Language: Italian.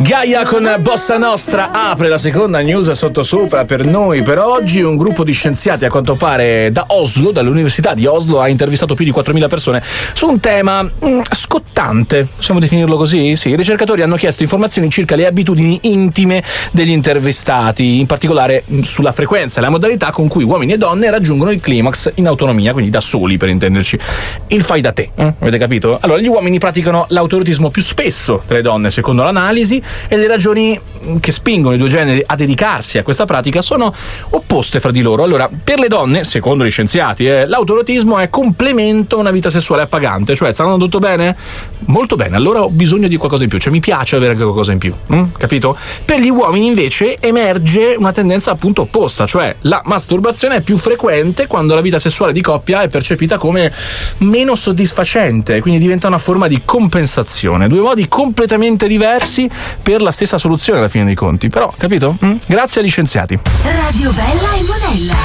Gaia con Bossa Nostra apre la seconda news sottosopra per noi per oggi. Un gruppo di scienziati, a quanto pare da Oslo, dall'Università di Oslo, ha intervistato più di 4.000 persone su un tema scottante, possiamo definirlo così? Sì, i ricercatori hanno chiesto informazioni circa le abitudini intime degli intervistati, in particolare sulla frequenza e la modalità con cui uomini e donne raggiungono il climax in autonomia, quindi da soli, per intenderci. Il fai da te, avete capito? Allora, gli uomini praticano l'autoerotismo più spesso delle donne, secondo l'analisi, e le ragioni che spingono i due generi a dedicarsi a questa pratica sono opposte fra di loro. Allora, per le donne, secondo gli scienziati, l'autoerotismo è complemento a una vita sessuale appagante, cioè sta andando tutto bene? Molto bene, allora ho bisogno di qualcosa in più, cioè mi piace avere qualcosa in più, capito? Per gli uomini invece emerge una tendenza appunto opposta, cioè la masturbazione è più frequente quando la vita sessuale di coppia è percepita come meno soddisfacente, quindi diventa una forma di compensazione. Due modi completamente diversi per la stessa soluzione alla fine dei conti, però, capito? Grazie agli scienziati. Radio Bella e Monella.